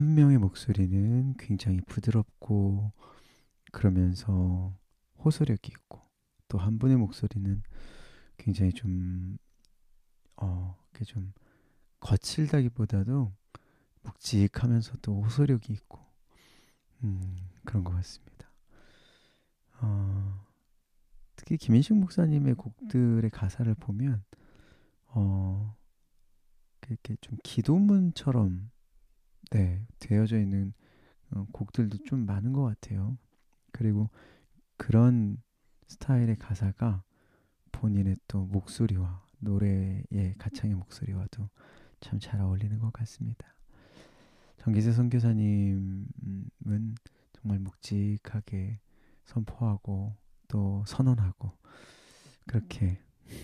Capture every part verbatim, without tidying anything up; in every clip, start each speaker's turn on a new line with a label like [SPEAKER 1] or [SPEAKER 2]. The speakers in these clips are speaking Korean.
[SPEAKER 1] 명의 목소리는 굉장히 부드럽고 그러면서 호소력이 있고 또 한 분의 목소리는 굉장히 좀 어, 이렇게 좀 거칠다기보다도 묵직하면서도 호소력이 있고 음, 그런 것 같습니다. 어, 특히 김인식 목사님의 곡들의 가사를 보면 어, 이렇게 좀 기도문처럼 네, 되어져 있는 어, 곡들도 좀 많은 것 같아요. 그리고 그런 스타일의 가사가 본인의 또 목소리와 노래의 가창의 목소리와도 참 잘 어울리는 것 같습니다. 정기세 선교사님은 정말 묵직하게 선포하고 또 선언하고 그렇게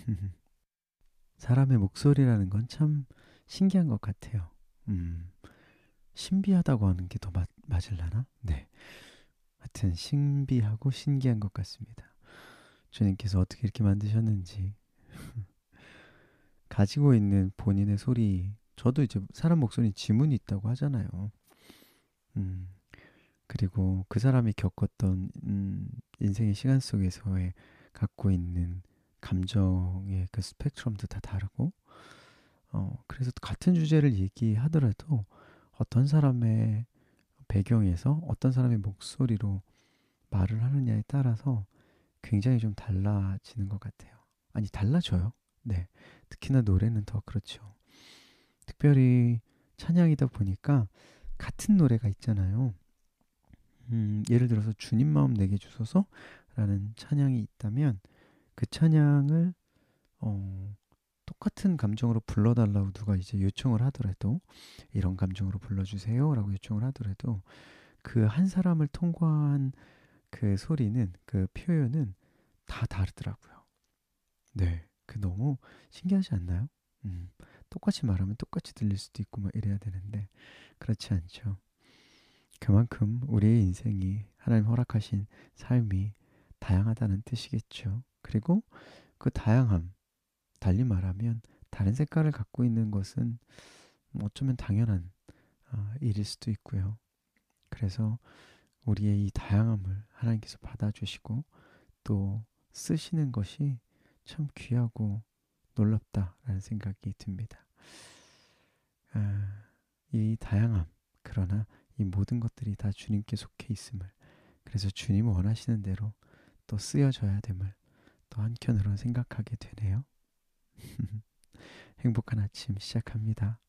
[SPEAKER 1] 사람의 목소리라는 건 참 신기한 것 같아요. 음, 신비하다고 하는 게 더 맞을라나? 네. 하여튼 신비하고 신기한 것 같습니다. 주님께서 어떻게 이렇게 만드셨는지 가지고 있는 본인의 소리 저도 이제 사람 목소리 지문이 있다고 하잖아요. 음, 그리고 그 사람이 겪었던 음, 인생의 시간 속에서의 갖고 있는 감정의 그 스펙트럼도 다 다르고 어, 그래서 같은 주제를 얘기하더라도 어떤 사람의 배경에서 어떤 사람의 목소리로 말을 하느냐에 따라서 굉장히 좀 달라지는 것 같아요. 아니, 달라져요. 네. 특히나 노래는 더 그렇죠. 특별히 찬양이다 보니까 같은 노래가 있잖아요. 음, 예를 들어서 주님 마음 내게 주소서라는 찬양이 있다면 그 찬양을 어, 똑같은 감정으로 불러달라고 누가 이제 요청을 하더라도 이런 감정으로 불러주세요라고 요청을 하더라도 그 한 사람을 통과한 그 소리는 그 표현은 다 다르더라고요. 네, 그 너무 신기하지 않나요? 음, 똑같이 말하면 똑같이 들릴 수도 있고 막 이래야 되는데 그렇지 않죠. 그만큼 우리의 인생이 하나님 허락하신 삶이 다양하다는 뜻이겠죠. 그리고 그 다양함, 달리 말하면 다른 색깔을 갖고 있는 것은 뭐 어쩌면 당연한 아, 일일 수도 있고요. 그래서 우리의 이 다양함을 하나님께서 받아주시고 또 쓰시는 것이 참 귀하고 놀랍다라는 생각이 듭니다. 아, 이 다양함, 그러나 이 모든 것들이 다 주님께 속해 있음을, 그래서 주님 원하시는 대로 또 쓰여져야 됨을 또 한켠으로 생각하게 되네요. 행복한 아침 시작합니다.